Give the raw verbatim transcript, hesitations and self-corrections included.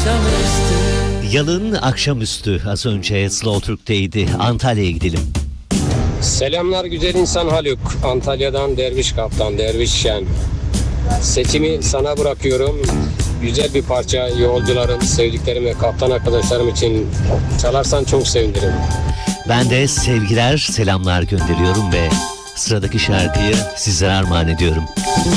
Yalın akşamüstü az önce Slow Türk'teydi. Antalya'ya gidelim. Selamlar güzel insan Haluk. Antalya'dan Derviş Kaptan, Derviş Şen. Seçimi sana bırakıyorum. Güzel bir parça yolcularım, sevdiklerim ve kaptan arkadaşlarım için çalarsan çok sevinirim. Ben de sevgiler, selamlar gönderiyorum ve sıradaki şarkıyı sizlere armağan ediyorum.